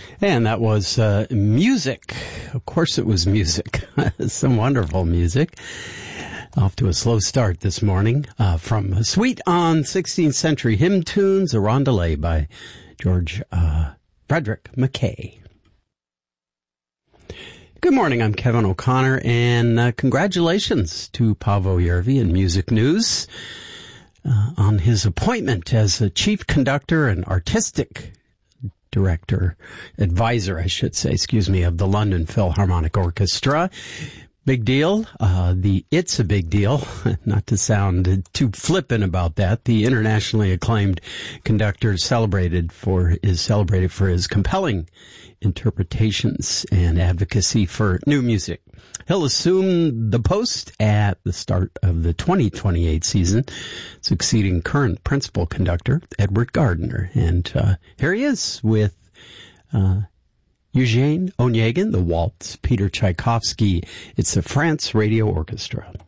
And that was music. Of course it was music. Some wonderful music. Off to a slow start this morning from Suite on 16th Century Hymn Tunes, a Rondelay by George Frederick Mackay. Good morning, I'm Kevin O'Connor, and congratulations to Paavo Järvi in Music News on his appointment as the chief conductor and artistic advisor, I should say, of the London Philharmonic Orchestra. Big deal. It's a big deal. Not to sound too flippant about that. The internationally acclaimed conductor is celebrated for his compelling interpretations and advocacy for new music. He'll assume the post at the start of the 2028 season, succeeding current principal conductor Edward Gardner. And here he is with Eugene Onegin, the waltz, Peter Tchaikovsky. It's the France Radio Orchestra.